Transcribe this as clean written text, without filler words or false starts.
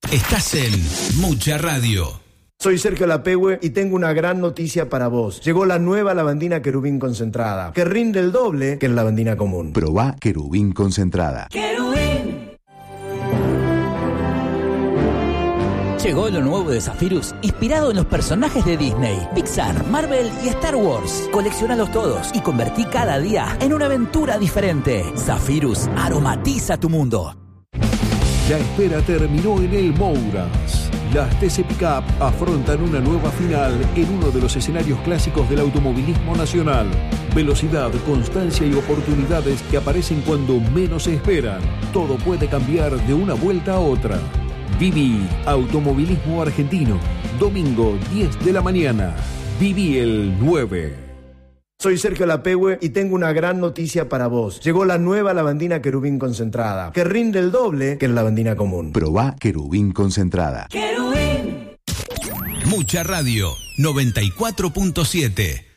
Estás en Mucha Radio. Soy Sergio Lapehue y tengo una gran noticia para vos. Llegó la nueva lavandina Querubín concentrada, que rinde el doble que la lavandina común. Probá Querubín concentrada. ¡Querubín! Llegó lo nuevo de Zephyrus, inspirado en los personajes de Disney, Pixar, Marvel y Star Wars. Coleccionalos todos y convertí cada día en una aventura diferente. Zephyrus aromatiza tu mundo. La espera terminó en el Mouras. Las TC Pickup afrontan una nueva final en uno de los escenarios clásicos del automovilismo nacional. Velocidad, constancia y oportunidades que aparecen cuando menos se esperan. Todo puede cambiar de una vuelta a otra. Viví Automovilismo Argentino. Domingo, 10 de la mañana. Viví el 9. Soy Sergio Lapehue y tengo una gran noticia para vos. Llegó la nueva lavandina Querubín concentrada, que rinde el doble que la lavandina común. Probá Querubín concentrada. ¡Querubín! Mucha Radio 94.7.